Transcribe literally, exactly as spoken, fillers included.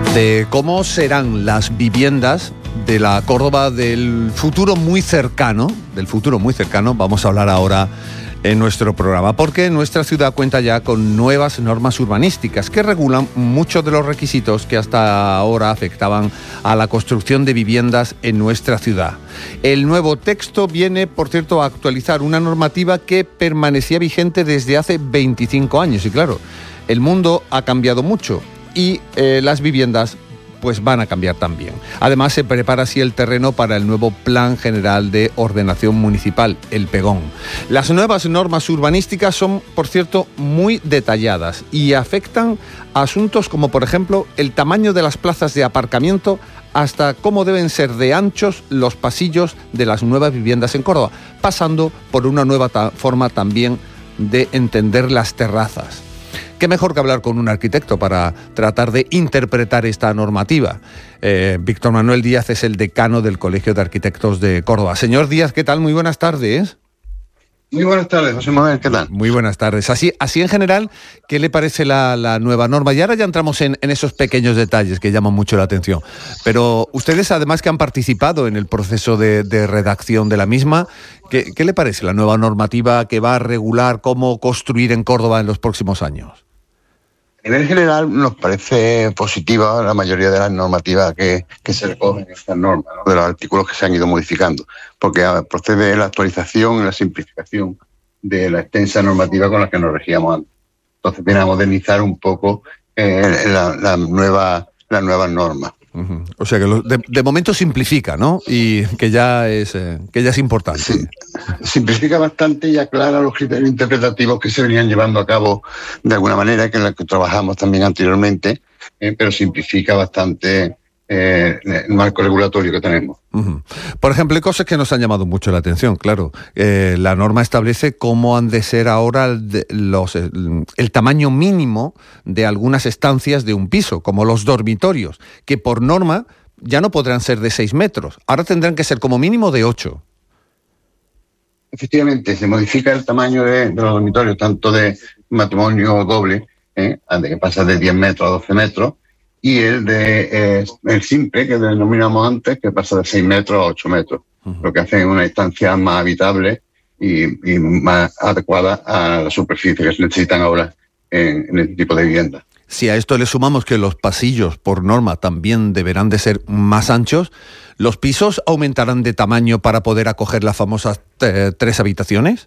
De cómo serán las viviendas de la Córdoba del futuro muy cercano, del futuro muy cercano, vamos a hablar ahora en nuestro programa, porque nuestra ciudad cuenta ya con nuevas normas urbanísticas que regulan muchos de los requisitos que hasta ahora afectaban a la construcción de viviendas en nuestra ciudad. El nuevo texto viene, por cierto, a actualizar una normativa que permanecía vigente desde hace veinticinco años, y claro, el mundo ha cambiado mucho y eh, las viviendas pues van a cambiar también. Además, se prepara así el terreno para el nuevo Plan General de Ordenación Municipal, el PEGON. Las nuevas normas urbanísticas son, por cierto, muy detalladas y afectan a asuntos como, por ejemplo, el tamaño de las plazas de aparcamiento hasta cómo deben ser de anchos los pasillos de las nuevas viviendas en Córdoba, pasando por una nueva ta- forma también de entender las terrazas. ¿Qué mejor que hablar con un arquitecto para tratar de interpretar esta normativa? Eh, Víctor Manuel Díaz es el decano del Colegio de Arquitectos de Córdoba. Señor Díaz, ¿qué tal? Muy buenas tardes. Muy buenas tardes, José Manuel, ¿qué tal? Muy buenas tardes. Así, así en general, ¿qué le parece la, la nueva norma? Y ahora ya entramos en, en esos pequeños detalles que llaman mucho la atención. Pero ustedes, además que han participado en el proceso de, de redacción de la misma, ¿qué, ¿qué le parece la nueva normativa que va a regular cómo construir en Córdoba en los próximos años? A nivel general nos parece positiva la mayoría de las normativas que, que se recogen en estas normas, ¿no? De los artículos que se han ido modificando, porque procede la actualización y la simplificación de la extensa normativa con la que nos regíamos antes. Entonces viene a modernizar un poco eh, la, la nueva, las nuevas normas. Uh-huh. O sea que lo, de, de momento simplifica, ¿no? Y que ya es eh, que ya es importante. Sí. Simplifica bastante y aclara los criterios interpretativos que se venían llevando a cabo de alguna manera, que en la que trabajamos también anteriormente, eh, pero simplifica bastante eh, el marco regulatorio que tenemos. Uh-huh. Por ejemplo, hay cosas que nos han llamado mucho la atención, claro. Eh, la norma establece cómo han de ser ahora el, los, el, el tamaño mínimo de algunas estancias de un piso, como los dormitorios, que por norma ya no podrán ser de seis metros, ahora tendrán que ser como mínimo de ocho. Efectivamente, se modifica el tamaño de, de los dormitorios, tanto de matrimonio doble, ¿eh? que pasa de diez metros a doce metros, y el de eh, el simple, que denominamos antes, que pasa de seis metros a ocho metros, uh-huh. Lo que hace una estancia más habitable y, y más adecuada a la superficie que se necesitan ahora en, en este tipo de viviendas. Si a esto le sumamos que los pasillos, por norma, también deberán de ser más anchos, ¿los pisos aumentarán de tamaño para poder acoger las famosas eh, tres habitaciones?